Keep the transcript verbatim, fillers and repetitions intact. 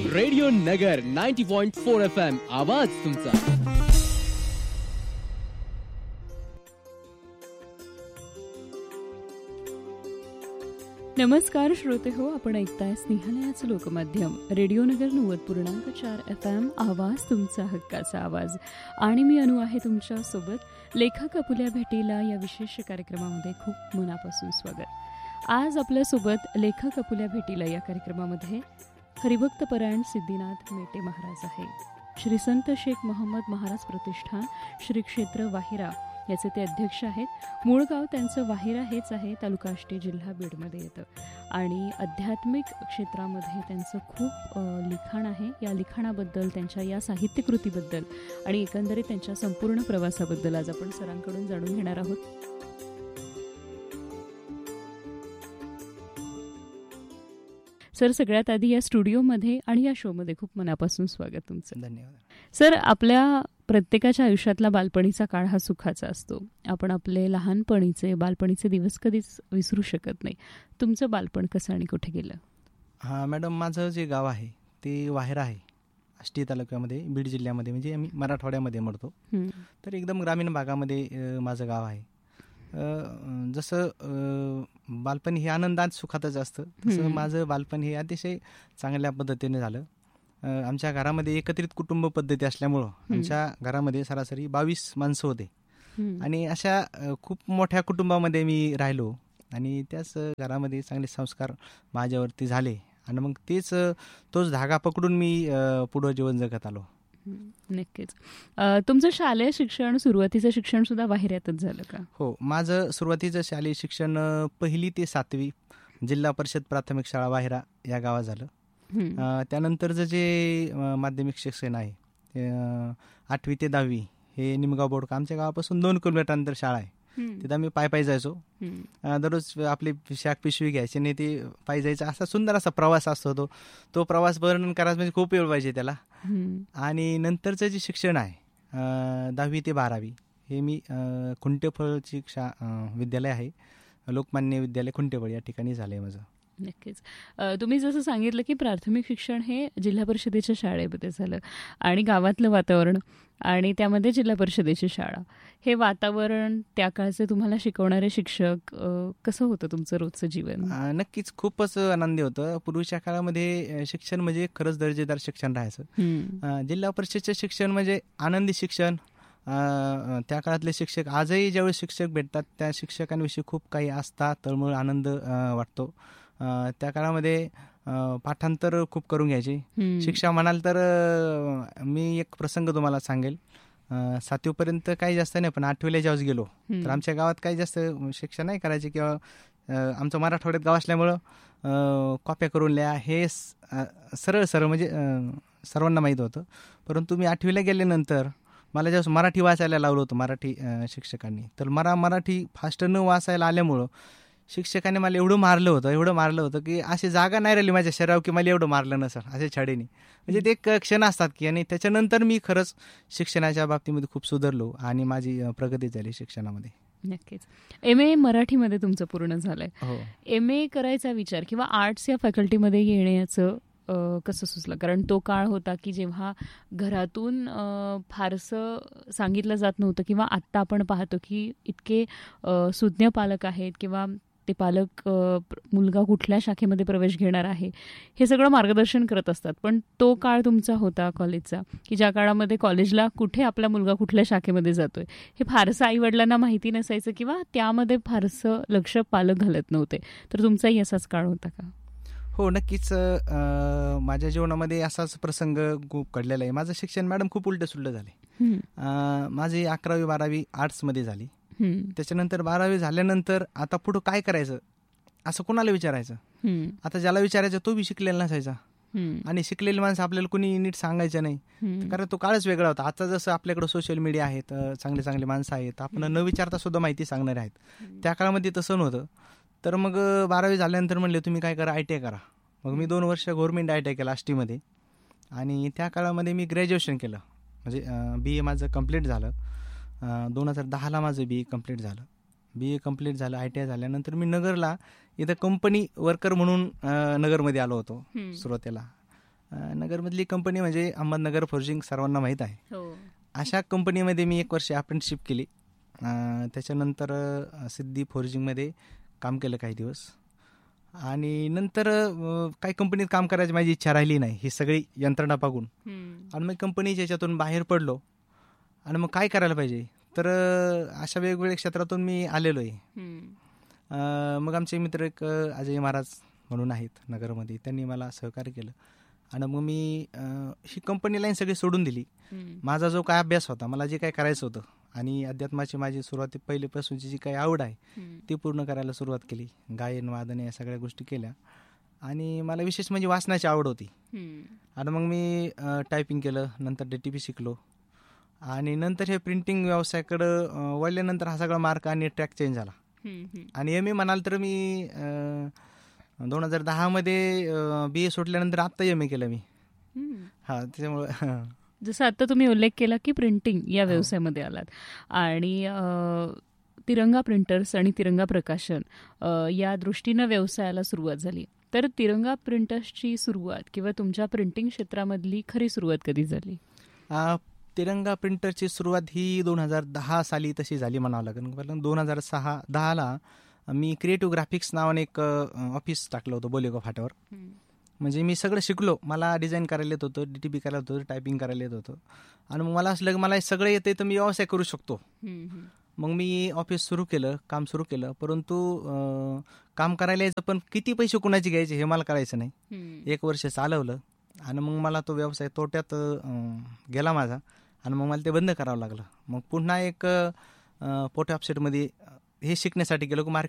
Radio नगर ninety point four F M आवाज तुमचा. नमस्कार श्रोते हो, आपण ऐकताय स्नेहालयाचं लोकमाध्यम रेडिओ नगर नव्वद पूर्णांक चार एफ एम आवाज तुमचा हक्काचा आवाज. आणि मी अनु आहे तुमच्यासोबत. लेखक अपुल्या भेटीला या विशेष कार्यक्रमामध्ये खूप मनापासून स्वागत. आज आपल्यासोबत लेखक अपुल्या भेटीला या कार्यक्रमामध्ये हरिभक्तपरायण सिद्धीनाथ मेटे महाराज आहे. श्री संत शेख मोहम्मद महाराज प्रतिष्ठान श्री क्षेत्र वाहिरा याचे ते अध्यक्ष आहेत. मूळ गाव त्यांचं वाहिरा हेच आहे, तालुका आष्टी, जिल्हा बीडमध्ये येतं. आणि आध्यात्मिक क्षेत्रामध्ये त्यांचं खूप लिखाण आहे. या लिखाणाबद्दल, त्यांच्या या साहित्यकृतीबद्दल आणि एकंदरीत त्यांच्या संपूर्ण प्रवासाबद्दल आज आपण सरांकडून जाणून घेणार आहोत. सर, सगळ्यात आधी या स्टुडिओमध्ये आणि या शोमध्ये खूप मनापासून स्वागत तुमचं. धन्यवाद. सर, आपल्या प्रत्येकाच्या आयुष्यातला बालपणीचा काळ हा सुखाचा असतो. आपण आपले लहानपणीचे बालपणीचे दिवस कधीच विसरू शकत नाही. तुमचं बालपण कसं आणि कुठे गेलं? हां मॅडम, माझं जे गाव आहे ते वाहिरा आहे, आष्टी तालुक्यामध्ये, बीड जिल्ह्यामध्ये, म्हणजे आम्ही मराठवाड्यामध्ये म्हणतो. तर एकदम ग्रामीण भागामध्ये माझं गाव आहे. जसं बालपण हे आनंदात सुखातच असतं, तसं माझं बालपण हे अतिशय चांगल्या पद्धतीने झालं. आमच्या घरामध्ये एकत्रित कुटुंब पद्धती असल्यामुळं आमच्या घरामध्ये सरासरी बावीस माणसं होते. आणि अशा खूप मोठ्या कुटुंबामध्ये मी राहिलो आणि त्याच घरामध्ये चांगले संस्कार माझ्यावरती झाले. आणि मग तेच तोच धागा पकडून मी पुढं जीवन जगत आलो. नक्कीच. तुमचं शालेय शिक्षण, सुरुवातीचं शिक्षण सुद्धा वाहिऱ्यातच झालं का? हो, माझं सुरुवातीचं शालेय शिक्षण पहिली ते सातवी जिल्हा परिषद प्राथमिक शाळा वाहिरा या गावात झालं. त्यानंतरचं जे माध्यमिक शिक्षण आहे आठवी ते दहावी हे निमगाव बोडका, आमच्या गावापासून दोन किलोमीटर अंतर शाळा आहे. तिथं आम्ही पाय पाय जायचो. दररोज आपली शाक पिशवी घ्यायची आणि ते पाय जायचं. असा सुंदर असा प्रवास असतो. तो तो प्रवास वर्णन करायचं म्हणजे खूप वेळ पाहिजे त्याला. आणि नंतरचं जे शिक्षण आहे दहावी ते बारावी हे मी खुंटेफळची शा विद्यालय आहे, लोकमान्य विद्यालय खुंटेफळ, या ठिकाणी झालं आहे माझं. नक्कीच. तुम्ही जसं सांगितलं की प्राथमिक शिक्षण हे जिल्हा परिषदेच्या शाळेमध्ये झालं आणि गावातलं वातावरण आणि त्यामध्ये जिल्हा परिषदेची शाळा, हे वातावरण, त्या काळचे तुम्हाला शिकवणारे शिक्षक, कसं होतं तुमचं रोजचं जीवन? नक्कीच खूपच आनंदी होतं. पूर्वीच्या काळामध्ये शिक्षण म्हणजे खरंच दर्जेदार शिक्षण राहायचं. जिल्हा परिषदचे शिक्षण म्हणजे आनंदी शिक्षण. त्या काळातले शिक्षक, आजही ज्यावेळी शिक्षक भेटतात त्या शिक्षकांविषयी खूप काही आस्था, तळमळ, आनंद वाटतो. त्या काळामध्ये पाठांतर खूप करून घ्यायचे. शिक्षा म्हणाल तर मी एक प्रसंग तुम्हाला सांगेल. सातवीपर्यंत काही जास्त नाही, पण आठवीला ज्यावेळेस गेलो तर आमच्या गावात काही जास्त शिक्षा नाही करायची, किंवा आमचं मराठवाड्यात गाव असल्यामुळं कॉप्या करून लिहा हे सरळ सरळ म्हणजे सर्वांना माहीत होतं. परंतु मी आठवीला गेल्यानंतर मला ज्यावेळेस मराठी वाचायला लावलं होतं मराठी शिक्षकांनी, तर मला मराठी फास्ट न वाचायला आल्यामुळं शिक्षकांनी मला एवढं मारलं होतं एवढं मारलं होतं की अशी जागा नाही राहिली माझ्या शरीरावर की मला एवढं मारलं नसं असे छाडीने. म्हणजे ते एक क्षण असतात की. आणि त्याच्यानंतर मी खरंच शिक्षणाच्या बाबतीमध्ये खूप सुधारलो आणि माझी प्रगती झाली शिक्षणामध्ये. नक्कीच. एम ए मराठीमध्ये तुमचं पूर्ण झालंय. हो. एम ए करायचा विचार किंवा आर्ट्स या फॅकल्टीमध्ये येण्याचं कसं सुचलं? कारण तो काळ होता की जेव्हा घरातून फारसं सांगितलं जात नव्हतं, किंवा आत्ता आपण पाहतो की इतके सुज्ञ पालक आहेत, किंवा ते पालक मुलगा कुठल्या शाखेमध्ये प्रवेश घेणार आहे हे सगळं मार्गदर्शन करत असतात. पण तो काळ तुमचा होता कॉलेजचा, की ज्या काळामध्ये कॉलेजला कुठे आपला मुलगा कुठल्या शाखेमध्ये जातोय हे फारसं आईवडिलांना माहिती नसायचं, किंवा त्यामध्ये फारसं लक्ष पालक घालत नव्हते. तर तुमचाही असाच काळ होता का? हो, नक्कीच. माझ्या जीवनामध्ये असाच प्रसंग खूप घडलेला आहे. माझं शिक्षण मॅडम खूप उलट सुलट झाले. माझी अकरावी बारावी आर्ट्समध्ये झाली. त्याच्यानंतर बारावी झाल्यानंतर आता पुढं काय करायचं असं कोणाला विचारायचं. आता ज्याला विचारायचं तो बी शिकलेला नसायचा, आणि शिकलेली माणसं आपल्याला कोणी नीट सांगायचं नाही, कारण तो काळच वेगळा होता. आता जसं आपल्याकडे सोशल मीडिया आहेत, चांगले चांगले माणसं आहेत, आपण न विचारता सुद्धा माहिती सांगणारे आहेत. त्या काळामध्ये तसं नव्हतं. तर मग बारावी झाल्यानंतर म्हणले तुम्ही काय करा, आय टी आय करा. मग मी दोन वर्ष गव्हर्नमेंट आय टी आय केला आष्टीमध्ये. आणि त्या काळामध्ये मी ग्रॅज्युएशन केलं, म्हणजे बी ए माझं कम्प्लीट झालं. दोन हजार दहाला माझं बी ए कम्प्लीट झालं. बी ए कम्प्लीट झालं. आय टी आय झाल्यानंतर मी नगरला इथं कंपनी वर्कर म्हणून नगरमध्ये आलो होतो सुरुवातीला. नगरमधली कंपनी म्हणजे अहमदनगर फोर्जिंग सर्वांना माहीत आहे. अशा कंपनीमध्ये मी एक वर्ष अप्रेंटिसशिप केली. त्याच्यानंतर सिद्धी फोर्जिंगमध्ये काम केलं काही दिवस आणि नंतर काही कंपनीत काम करायची माझी इच्छा राहिली नाही, ही सगळी यंत्रणा पाहून. आणि मग कंपनीच्या याच्यातून बाहेर पडलो आणि मग काय करायला पाहिजे, तर अशा वेगवेगळ्या क्षेत्रातून मी आलेलो आहे. मग आमचे मित्र एक अजय महाराज म्हणून आहेत नगरमध्ये, त्यांनी मला सहकार्य केलं आणि मग मी ही कंपनी लाईन सगळी सोडून दिली. माझा जो काय अभ्यास होता, मला जे काय करायचं होतं आणि अध्यात्माची माझी सुरुवात पहिलेपासूनची जी काही आवड आहे ती पूर्ण करायला सुरुवात केली. गायन वादन या सगळ्या गोष्टी केल्या आणि मला विशेष म्हणजे वाचनाची आवड होती. आणि मग मी टायपिंग केलं, नंतर डी टी पी शिकलो आणि नंतर हे प्रिंटिंग व्यवसायाकडं वळल्यानंतर हा सगळा मार्क आणि ट्रॅक चेंज झाला. आणि एम ए म्हणाल तर मी दोन हजार दहामध्ये बी ए सुटल्यानंतर आत्ता एम ए केलं मी. हां, त्याच्यामुळं जसं आता तुम्ही उल्लेख केला की प्रिंटिंग या व्यवसायामध्ये आलात आणि तिरंगा प्रिंटर्स आणि तिरंगा प्रकाशन या दृष्टीनं व्यवसायाला सुरुवात झाली. तर तिरंगा प्रिंटर्सची सुरुवात किंवा तुमच्या प्रिंटिंग क्षेत्रामधली खरी सुरुवात कधी झाली? तिरंगा प्रिंटरची सुरुवात ही दोन हजार दहा साली तशी झाली म्हणावं लागेल. कारण दोन हजार सहा दहाला मी क्रिएटिव्ह ग्राफिक्स नावाने एक ऑफिस टाकलं होतं बोलेगाव फाट्यावर. म्हणजे मी सगळं शिकलो, मला डिझाईन करायला येत होतं, डी टी पी करायला येत होतं, टायपिंग करायला येत होतं आणि मग मला असलं की मला हे सगळं येते तर मी व्यवसाय करू शकतो. मग मी ऑफिस सुरू केलं, काम सुरू केलं, परंतु काम करायला यायचं पण किती पैसे कुणाचे घ्यायचे हे मला कळायचं नाही. एक वर्ष चालवलं आणि मग मला तो व्यवसाय तोट्यात गेला माझा आणि मग मला ते बंद करावं लागलं. मग पुन्हा एक पोटे ऑफसेटमध्ये हे शिकण्यासाठी गेलो की